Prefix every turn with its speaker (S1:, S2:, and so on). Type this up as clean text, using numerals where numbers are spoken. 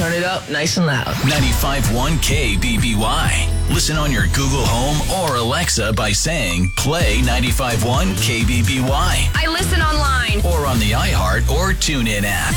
S1: turn it up nice and loud.
S2: 95.1 KBBY. Listen on your Google Home or Alexa by saying, play 95.1 KBBY.
S3: I listen online.
S2: Or on the iHeart or TuneIn app.